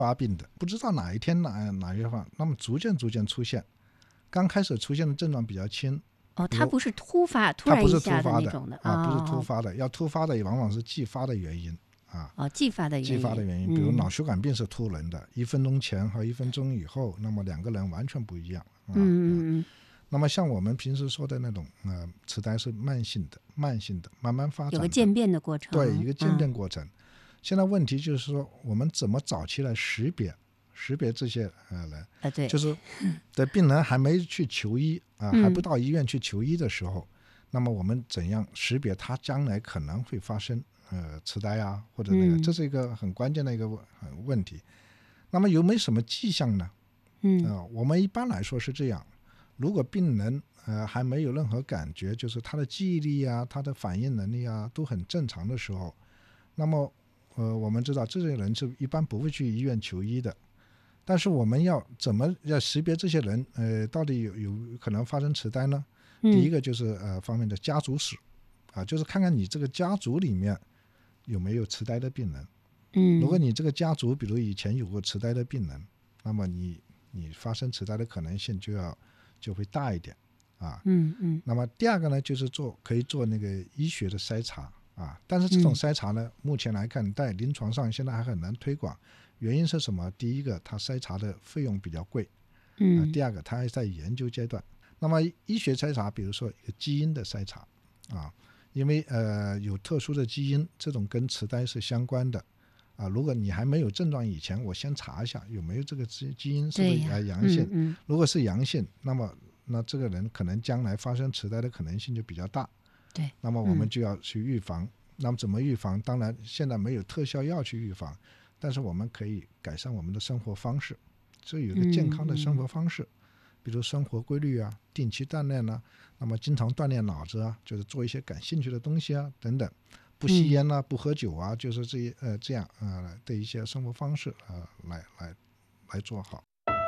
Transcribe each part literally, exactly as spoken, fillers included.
发病的，不知道哪一天哪哪月份，那么逐渐逐渐出现，刚开始出现的症状比较轻。 哦，它不是突发突然一下的那种的啊，不是突发的，要突发的往往是继发的原因啊。 哦，继发的原因， 继发的原因，比如脑血管病是突然的，嗯、一分钟前和一分钟以后，那么两个人完全不一样。啊、 嗯嗯。 那么像我们平时说的那种呃痴呆是慢性的，慢性的，慢慢发展的， 有个渐变的过程。 对，一个渐变过程。嗯、现在问题就是说，我们怎么早期来识别？识别这些呃人， 啊对， 就是在病人还没去求医啊、呃，还不到医院去求医的时候，嗯、那么我们怎样识别他将来可能会发生呃痴呆啊，或者那个，嗯、这是一个很关键的一个问题。那么有没有什么迹象呢？ 嗯， 呃，我们一般来说是这样：如果病人呃还没有任何感觉，就是他的记忆力啊、他的反应能力啊都很正常的时候，那么呃我们知道这些人是一般不会去医院求医的。但是我们要怎么要识别这些人呃到底有有可能发生痴呆呢？嗯、第一个就是呃方面的家族史啊，就是看看你这个家族里面有没有痴呆的病人。 嗯， 如果你这个家族比如以前有过痴呆的病人，那么你你发生痴呆的可能性就要就会大一点啊。 嗯嗯。 那么第二个呢，就是做可以做那个医学的筛查啊，但是这种筛查呢，嗯、目前来看在临床上现在还很难推广。原因是什么？第一个，它筛查的费用比较贵， 嗯、 呃，第二个，它还在研究阶段。那么医学筛查，比如说一个基因的筛查啊，因为呃有特殊的基因，这种跟痴呆是相关的啊。如果你还没有症状以前，我先查一下有没有这个基基因是不是呃阳性， 嗯嗯、 如果是阳性，那么那这个人可能将来发生痴呆的可能性就比较大。 对， 那么我们就要去预防。嗯、那么怎么预防？当然现在没有特效药去预防。但是我们可以改善我们的生活方式，所以有一个健康的生活方式，嗯、比如生活规律啊，定期锻炼啊，那么经常锻炼脑子啊，就是做一些感兴趣的东西啊，等等，不吸烟啊，嗯、不喝酒啊，就是这些呃这样呃的一些生活方式呃来来来做好。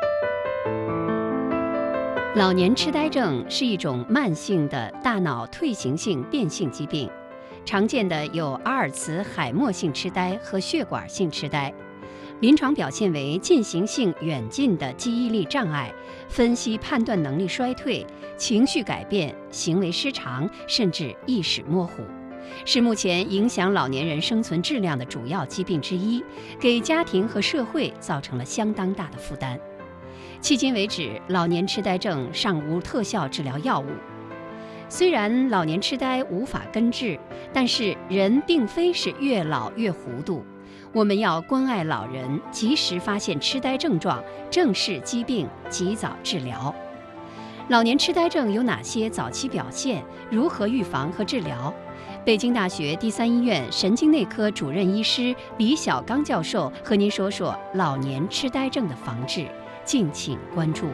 老年痴呆症是一种慢性的大脑退行性变性疾病。常见的有阿尔茨海默性痴呆和血管性痴呆，临床表现为进行性远近的记忆力障碍、分析判断能力衰退、情绪改变、行为失常，甚至意识模糊，是目前影响老年人生存质量的主要疾病之一，给家庭和社会造成了相当大的负担。迄今为止，老年痴呆症尚无特效治疗药物。虽然老年痴呆无法根治，但是人并非是越老越糊涂。我们要关爱老人，及时发现痴呆症状，正视疾病，及早治疗。老年痴呆症有哪些早期表现？如何预防和治疗？北京大学第三医院神经内科主任医师李小刚教授和您说说老年痴呆症的防治，敬请关注。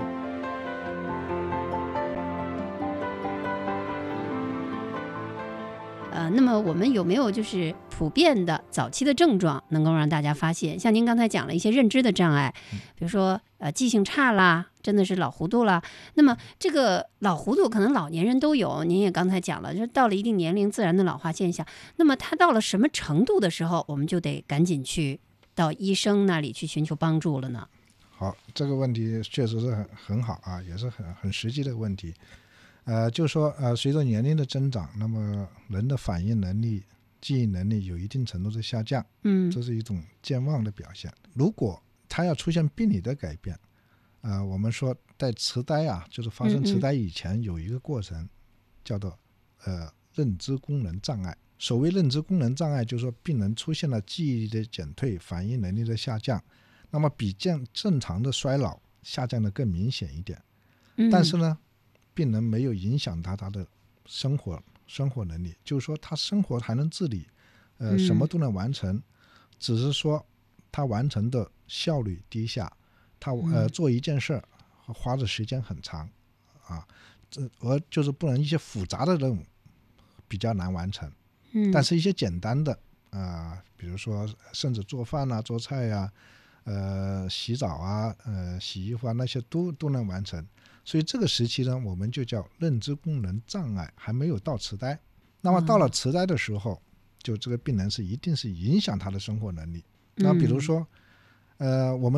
呃，那么我们有没有就是普遍的早期的症状能够让大家发现？像您刚才讲了一些认知的障碍，比如说呃记性差啦，真的是老糊涂啦。那么这个老糊涂可能老年人都有，您也刚才讲了，就是到了一定年龄自然的老化现象。那么他到了什么程度的时候，我们就得赶紧去到医生那里去寻求帮助了呢？ 好，这个问题确实是很很好啊，也是很很实际的问题。呃，就说呃，随着年龄的增长，那么人的反应能力、记忆能力有一定程度的下降， 嗯， 这是一种健忘的表现。如果他要出现病理的改变，呃，我们说在痴呆啊，就是发生痴呆以前有一个过程，嗯嗯叫做呃认知功能障碍。所谓认知功能障碍，就是说病人出现了记忆力的减退、反应能力的下降，那么比正正常的衰老下降的更明显一点。 嗯、 但是呢，病人没有影响他他的生活生活能力，就是说他生活还能自理，呃，什么都能完成，嗯、只是说他完成的效率低下，他呃做一件事花的时间很长啊，这而就是不能一些复杂的任务比较难完成， 嗯、 但是一些简单的啊、呃，比如说甚至做饭啊、做菜呀、啊、呃洗澡啊、呃洗衣服啊那些都都能完成。所以这个时期呢，我们就叫认知功能障碍，还没有到痴呆。那么到了痴呆的时候，就这个病人是一定是影响他的生活能力。那比如说， 呃，我们